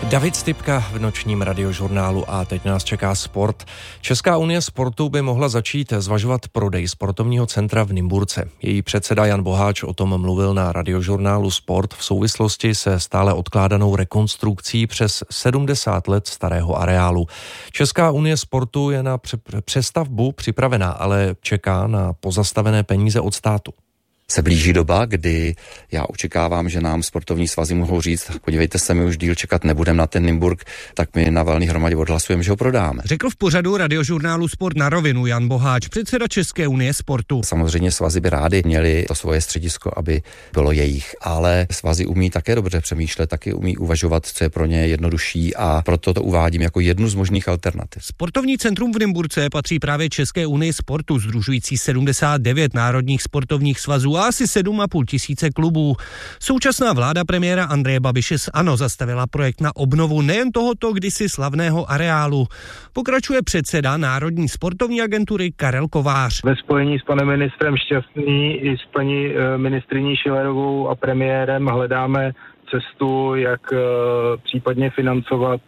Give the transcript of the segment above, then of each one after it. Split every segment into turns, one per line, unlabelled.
David Stypka v nočním radiožurnálu a teď nás čeká sport. Česká unie sportu by mohla začít zvažovat prodej sportovního centra v Nymburce. Její předseda Jan Boháč o tom mluvil na radiožurnálu Sport v souvislosti se stále odkládanou rekonstrukcí přes 70 let starého areálu. Česká unie sportu je na přestavbu připravená, ale čeká na pozastavené peníze od státu.
Se blíží doba, kdy já očekávám, že nám sportovní svazy mohou říct, podívejte se, my už díl čekat nebudeme na ten Nymburk, tak my na valné hromadě odhlasujeme, že ho prodáme.
Řekl v pořadu radiožurnálu Sport na rovinu Jan Boháč, předseda České unie sportu.
Samozřejmě svazy by rádi měli to svoje středisko, aby bylo jejich, ale svazy umí také dobře přemýšlet, taky umí uvažovat, co je pro ně jednodušší, a proto to uvádím jako jednu z možných alternativ.
Sportovní centrum v Nymburce patří právě České unii sportu, sdružující 79 národních sportovních svazů a asi 7,5 tisíce klubů. Současná vláda premiéra Andreje Babiše z ANO zastavila projekt na obnovu nejen tohoto kdysi slavného areálu. Pokračuje předseda Národní sportovní agentury Karel Kovář.
Ve spojení s panem ministrem Šťastný i s paní ministryní Schillerovou a premiérem hledáme cestu, jak případně financovat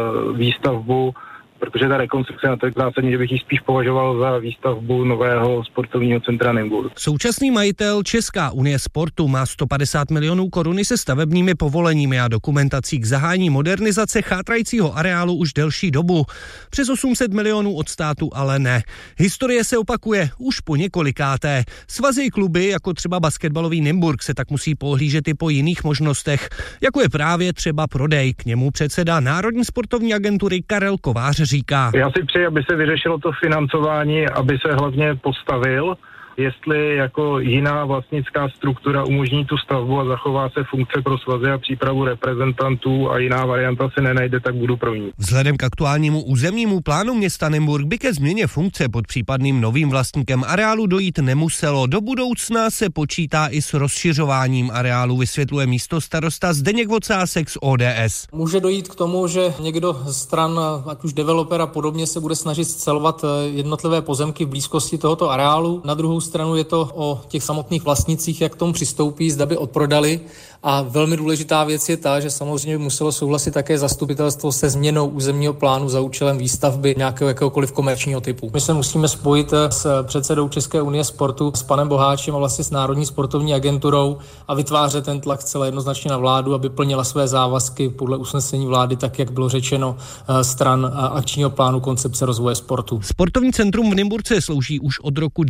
výstavbu, protože ta rekonstrukce je tak zásadní, že bych ji spíš považoval za výstavbu nového sportovního centra Nymburk.
Současný majitel Česká unie sportu má 150 milionů korun se stavebními povoleními a dokumentací k zahájení modernizace chátrajícího areálu už delší dobu. Přes 800 milionů od státu ale ne. Historie se opakuje už po několikáté. Svazy kluby, jako třeba basketbalový Nymburk, se tak musí pohlížet i po jiných možnostech, jako je právě třeba prodej. K němu předseda Národní sportovní agentury Karel Kovář říká.
Já si přeji, aby se vyřešilo to financování, aby se hlavně postavil, jestli jako jiná vlastnická struktura umožní tu stavbu a zachová se funkce pro svazy a přípravu reprezentantů a jiná varianta se nenajde, tak budu pro ní.
Vzhledem k aktuálnímu územnímu plánu města Nymburk by ke změně funkce pod případným novým vlastníkem areálu dojít nemuselo. Do budoucna se počítá i s rozšiřováním areálu, vysvětluje místostarosta Zdeněk Vocásek z ODS.
Může dojít k tomu, že někdo z stran, ať už developer a podobně, se bude snažit scelovat jednotlivé pozemky v blízkosti tohoto areálu. Na druhou stranu je to o těch samotných vlastnících, jak k tomu přistoupí, zda by odprodali. A velmi důležitá věc je ta, že samozřejmě by muselo souhlasit také zastupitelstvo se změnou územního plánu za účelem výstavby nějakého jakéhokoliv komerčního typu. My se musíme spojit s předsedou České unie sportu, s panem Boháčem a vlastně s Národní sportovní agenturou a vytvářet ten tlak celé jednoznačně na vládu, aby plnila své závazky podle usnesení vlády, tak jak bylo řečeno stran akčního plánu koncepce rozvoje sportu.
Sportovní centrum v Nymburce slouží už od roku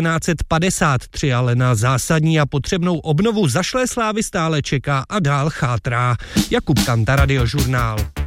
1953, ale na zásadní a potřebnou obnovu zašlé slávy stále čeká a dál chátrá. Jakub Kanta, Radiožurnál.